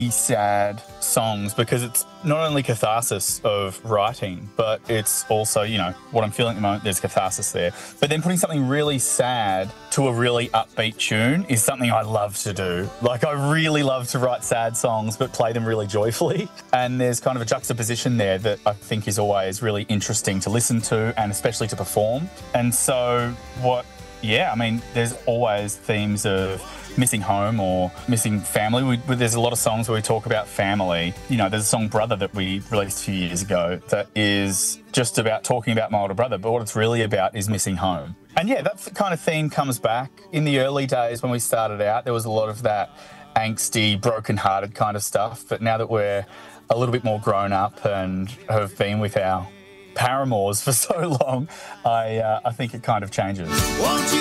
sad songs because it's not only catharsis of writing, but it's also, what I'm feeling at the moment, there's catharsis there. But then putting something really sad to a really upbeat tune is something I love to do. Like, I really love to write sad songs, but play them really joyfully. And there's kind of a juxtaposition there that I think is always really interesting to listen to and especially to perform. And so there's always themes of missing home or missing family. There's a lot of songs where we talk about family. There's a song Brother that we released a few years ago that is just about talking about my older brother, but what it's really about is missing home. And that kind of theme comes back. In the early days when we started out, there was a lot of that angsty, broken-hearted kind of stuff, but now that we're a little bit more grown up and have been with our paramours for so long, I think it kind of changes.